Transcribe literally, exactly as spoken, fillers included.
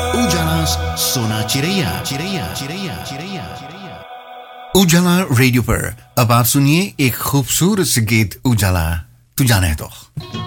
उजाला सोना चिरैया चिरैया चिरैया चिरैया उजाला रेडियो पर अब आप सुनिए एक खूबसूरत गीत उजाला तू जाने तो